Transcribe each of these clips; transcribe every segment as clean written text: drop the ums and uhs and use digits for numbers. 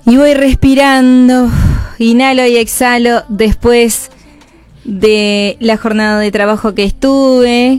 Y voy respirando, inhalo y exhalo después de la jornada de trabajo que estuve.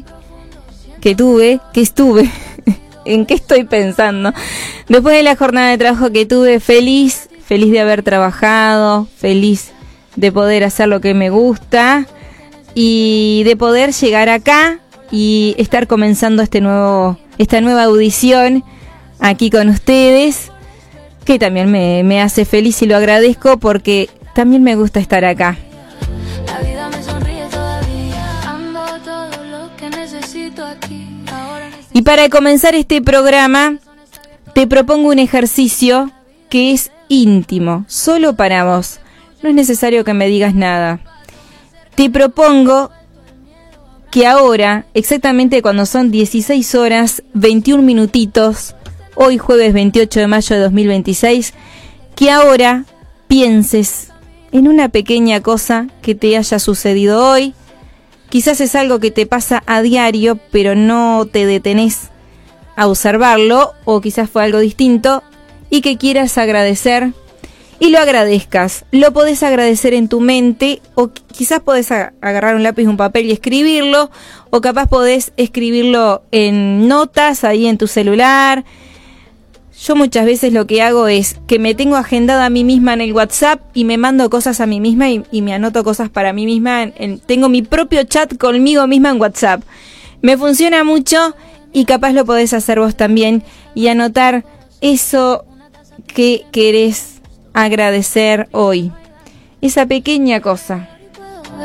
¿En qué estoy pensando? Después de la jornada de trabajo que tuve, feliz de haber trabajado, feliz de poder hacer lo que me gusta y de poder llegar acá y estar comenzando esta nueva audición aquí con ustedes, que también me hace feliz y lo agradezco porque también me gusta estar acá. La vida me sonríe todavía, ando todo lo que necesito aquí. Y para comenzar este programa, te propongo un ejercicio que es íntimo, solo para vos. No es necesario que me digas nada. Te propongo que ahora, exactamente cuando son 16 horas, 21 minutitos, hoy jueves 28 de mayo de 2026, que ahora pienses en una pequeña cosa que te haya sucedido hoy. Quizás es algo que te pasa a diario, pero no te detenés a observarlo, o quizás fue algo distinto y que quieras agradecer y lo agradezcas. Lo podés agradecer en tu mente, o quizás podés agarrar un lápiz, un papel y escribirlo, o capaz podés escribirlo en notas ahí en tu celular. Yo muchas veces lo que hago es que me tengo agendada a mí misma en el WhatsApp y me mando cosas a mí misma y me anoto cosas para mí misma. Tengo mi propio chat conmigo misma en WhatsApp. Me funciona mucho y capaz lo podés hacer vos también y anotar eso que querés agradecer hoy. Esa pequeña cosa.